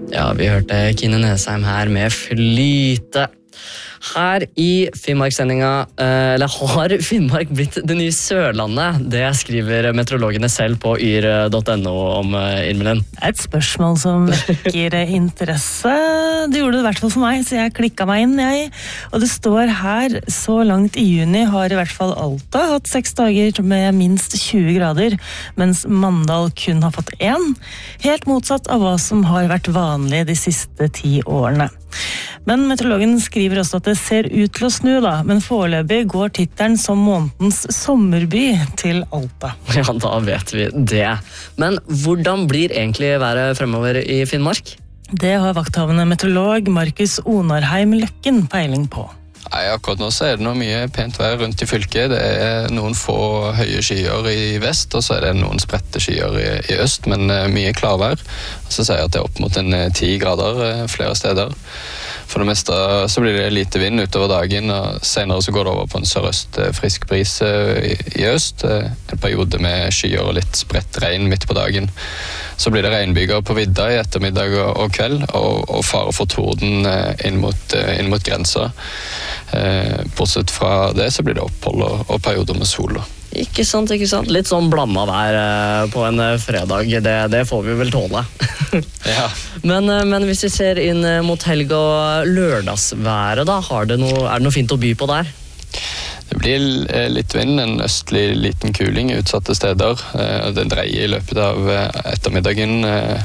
Ja, vi hørte Kine Nesheim her med Flyte. Her i Finnmark-sendinga, eller har Finnmark blitt det nye Sørlandet? Det skriver meteorologene selv på yr.no om Irmelin. Det er et spørsmål som vekker interesse. Det gjorde det i hvert fall for meg, så jeg klikket meg inn. Og det står her, så langt i juni har i hvert fall Alta hatt 6 dager med minst 20 grader, mens Mandal kun har fått 1. Helt motsatt av hva som har vært vanlig de siste 10 årene. Men meteorologen skriver også at det ser ut til å snu da, men foreløpig går tittelen som månedens sommerby til Alta. Ja, da vet vi det. Men hvordan blir egentlig været fremover i Finnmark? Det har vakthavende meteorolog Markus Onarheim Løkken peiling på. Nei, akkurat nå så er det noe mye pent vær rundt i fylket. Det er noen få høye skyer i vest, og så er det noen spredte skyer i øst, men mye klarvær. Så sier jeg at det er opp mot 10 grader flere steder. For det meste så blir det lite vind utover dagen, og senere så går det over på en sørøst frisk bris i øst. En periode med skyer og litt spredt regn midt på dagen. Så blir det regnbyger på vidda i ettermiddag og kveld, og fare for torden inn mot grensa. Bortsett fra det så blir det opphold og perioder med sol. Ikke sant, ikke sant. Litt sånn blandet vær på en fredag, det får vi vel tåle. Ja. Men hvis vi ser inn mot helg og lørdagsværet da, er det noe fint å by på der? Det blir litt vind, en østlig liten kuling utsatte steder. Det dreier i løpet av ettermiddagen,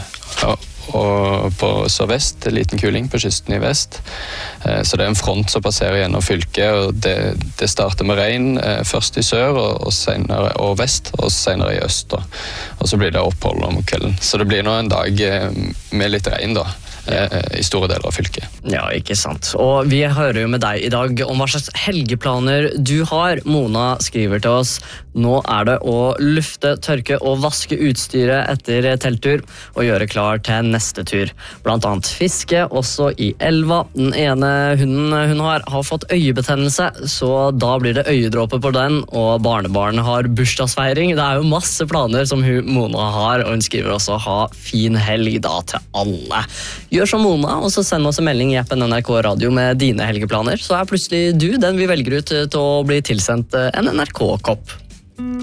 og på sørvest, liten kuling på kysten i vest. Så det er en front som passerer gjennom fylket, og det starter med regn først i sør og vest, og senere i øst. Og så blir det opphold om kvelden. Så det blir nå en dag med litt regn da, i store deler av fylket. Ja, ikke sant. Og vi hører jo med deg i dag om hva slags helgeplaner du har. Mona skriver til oss: nå er det å lufte, tørke og vaske utstyret etter telttur og gjøre klar til neste tur. Blant annet fiske, også i elva. Den ene hunden hun har fått øyebetennelse, så da blir det øyedråper på den, og barnebarnet har bursdagsfeiring. Det er jo masse planer som Mona har, og hun skriver også: ha fin helg da til alle. Gjør som Mona, og så send oss en melding i appen NRK Radio med dine helgeplaner, så er plutselig du den vi velger ut til å bli tilsendt en NRK-kopp.